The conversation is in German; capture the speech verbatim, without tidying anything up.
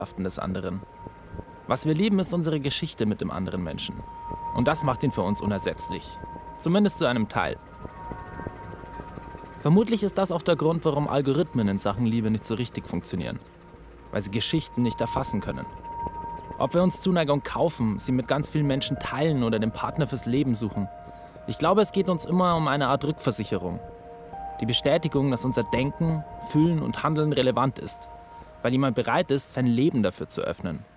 des anderen. Was wir lieben, ist unsere Geschichte mit dem anderen Menschen. Und das macht ihn für uns unersetzlich. Zumindest zu einem Teil. Vermutlich ist das auch der Grund, warum Algorithmen in Sachen Liebe nicht so richtig funktionieren. Weil sie Geschichten nicht erfassen können. Ob wir uns Zuneigung kaufen, sie mit ganz vielen Menschen teilen oder den Partner fürs Leben suchen. Ich glaube, es geht uns immer um eine Art Rückversicherung. Die Bestätigung, dass unser Denken, Fühlen und Handeln relevant ist. Weil jemand bereit ist, sein Leben dafür zu öffnen.